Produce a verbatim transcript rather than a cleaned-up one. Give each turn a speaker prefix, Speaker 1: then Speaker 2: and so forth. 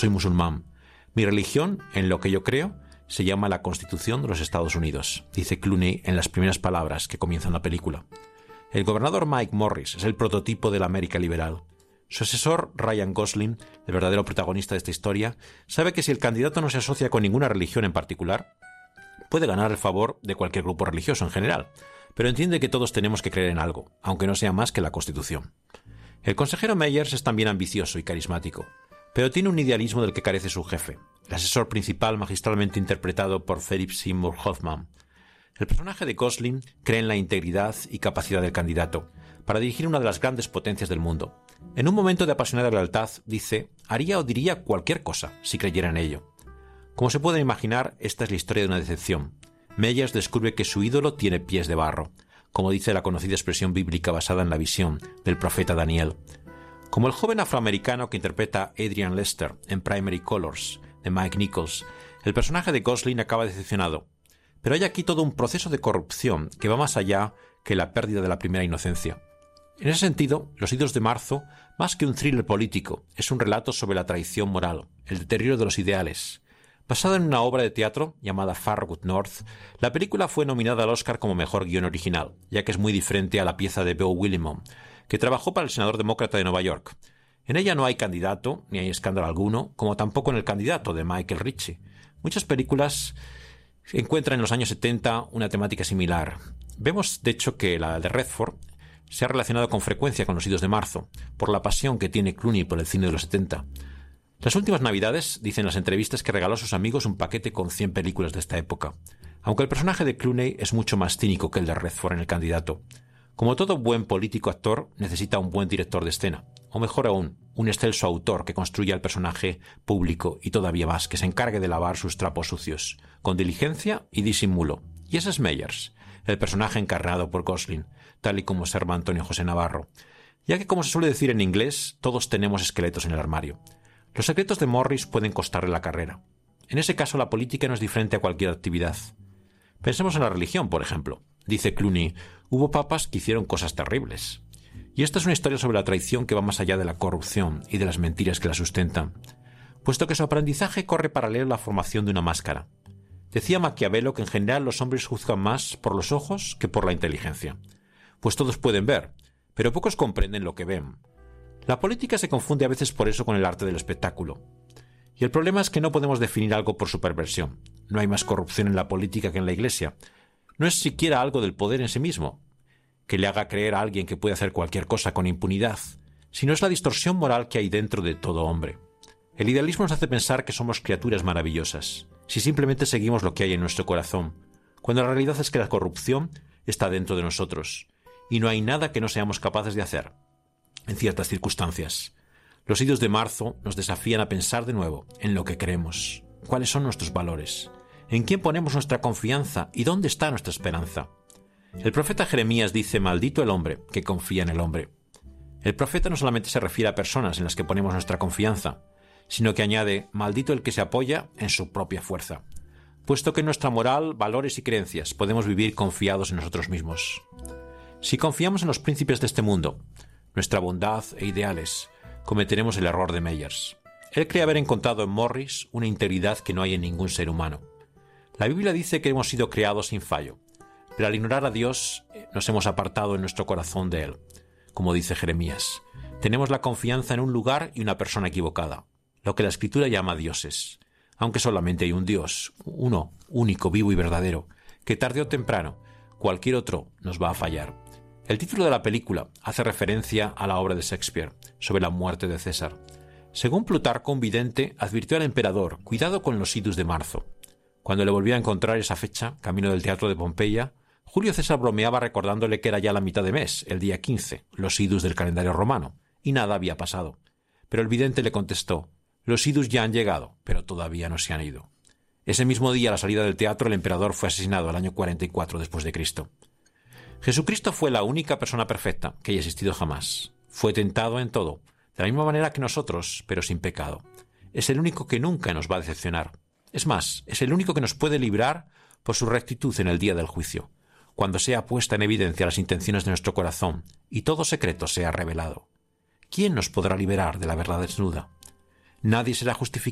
Speaker 1: soy musulmán. Mi religión, en lo que yo creo, se llama la Constitución de los Estados Unidos, dice Clooney en las primeras palabras que comienzan la película. El gobernador Mike Morris es el prototipo de la América liberal. Su asesor, Ryan Gosling, el verdadero protagonista de esta historia, sabe que si el candidato no se asocia con ninguna religión en particular, puede ganar el favor de cualquier grupo religioso en general, pero entiende que todos tenemos que creer en algo, aunque no sea más que la Constitución. El consejero Meyers es también ambicioso y carismático, pero tiene un idealismo del que carece su jefe, el asesor principal magistralmente interpretado por Philip Seymour Hoffman. El personaje de Gosling cree en la integridad y capacidad del candidato para dirigir una de las grandes potencias del mundo. En un momento de apasionada lealtad, dice, haría o diría cualquier cosa si creyera en ello. Como se puede imaginar, esta es la historia de una decepción. Meyers descubre que su ídolo tiene pies de barro, como dice la conocida expresión bíblica basada en la visión del profeta Daniel. Como el joven afroamericano que interpreta Adrian Lester en Primary Colors, de Mike Nichols, el personaje de Gosling acaba decepcionado. Pero hay aquí todo un proceso de corrupción que va más allá que la pérdida de la primera inocencia. En ese sentido, Los idos de marzo, más que un thriller político, es un relato sobre la traición moral, el deterioro de los ideales. Basada en una obra de teatro llamada Farragut North, la película fue nominada al Oscar como mejor guión original, ya que es muy diferente a la pieza de Beau Willimon, que trabajó para el senador demócrata de Nueva York. En ella no hay candidato, ni hay escándalo alguno, como tampoco en El candidato de Michael Ritchie. Muchas películas encuentran en los años setenta una temática similar. Vemos, de hecho, que la de Redford se ha relacionado con frecuencia con Los idos de marzo, por la pasión que tiene Clooney por el cine de los setenta. Las últimas navidades, dicen las entrevistas, que regaló a sus amigos un paquete con cien películas de esta época, aunque el personaje de Clooney es mucho más cínico que el de Redford en El candidato. Como todo buen político actor, necesita un buen director de escena, o mejor aún, un excelso autor que construya el personaje público y todavía más, que se encargue de lavar sus trapos sucios, con diligencia y disimulo. Y ese es Meyers, el personaje encarnado por Gosling, tal y como observa Antonio José Navarro, ya que, como se suele decir en inglés, todos tenemos esqueletos en el armario. Los secretos de Morris pueden costarle la carrera. En ese caso, la política no es diferente a cualquier actividad. Pensemos en la religión, por ejemplo. Dice Clooney, hubo papas que hicieron cosas terribles. Y esta es una historia sobre la traición que va más allá de la corrupción y de las mentiras que la sustentan, puesto que su aprendizaje corre paralelo a la formación de una máscara. Decía Maquiavelo que en general los hombres juzgan más por los ojos que por la inteligencia, pues todos pueden ver, pero pocos comprenden lo que ven. La política se confunde a veces por eso con el arte del espectáculo. Y el problema es que no podemos definir algo por su perversión. No hay más corrupción en la política que en la Iglesia. No es siquiera algo del poder en sí mismo, que le haga creer a alguien que puede hacer cualquier cosa con impunidad, sino es la distorsión moral que hay dentro de todo hombre. El idealismo nos hace pensar que somos criaturas maravillosas, si simplemente seguimos lo que hay en nuestro corazón, cuando la realidad es que la corrupción está dentro de nosotros, y no hay nada que no seamos capaces de hacer, en ciertas circunstancias. Los idos de marzo nos desafían a pensar de nuevo en lo que creemos, cuáles son nuestros valores, en quién ponemos nuestra confianza y dónde está nuestra esperanza. El profeta Jeremías dice: maldito el hombre que confía en el hombre. El profeta no solamente se refiere a personas en las que ponemos nuestra confianza, sino que añade: maldito el que se apoya en su propia fuerza, puesto que en nuestra moral, valores y creencias podemos vivir confiados en nosotros mismos. Si confiamos en los príncipes de este mundo, nuestra bondad e ideales, cometeremos el error de Meyers. Él cree haber encontrado en Morris una integridad que no hay en ningún ser humano. La Biblia dice que hemos sido creados sin fallo, pero al ignorar a Dios nos hemos apartado en nuestro corazón de Él. Como dice Jeremías, tenemos la confianza en un lugar y una persona equivocada, lo que la Escritura llama dioses, aunque solamente hay un Dios, uno, único, vivo y verdadero, que tarde o temprano cualquier otro nos va a fallar. El título de la película hace referencia a la obra de Shakespeare sobre la muerte de César. Según Plutarco, un vidente advirtió al emperador: cuidado con los idus de marzo. Cuando le volvió a encontrar esa fecha, camino del teatro de Pompeya, Julio César bromeaba recordándole que era ya la mitad de mes, el día quince, los idus del calendario romano, y nada había pasado. Pero el vidente le contestó: los idus ya han llegado, pero todavía no se han ido. Ese mismo día, a la salida del teatro, el emperador fue asesinado al año cuarenta y cuatro después de Cristo. Jesucristo fue la única persona perfecta que haya existido jamás. Fue tentado en todo, de la misma manera que nosotros, pero sin pecado. Es el único que nunca nos va a decepcionar. Es más, es el único que nos puede librar por su rectitud en el día del juicio, cuando sea puesta en evidencia las intenciones de nuestro corazón y todo secreto sea revelado. ¿Quién nos podrá liberar de la verdad desnuda? Nadie será justificado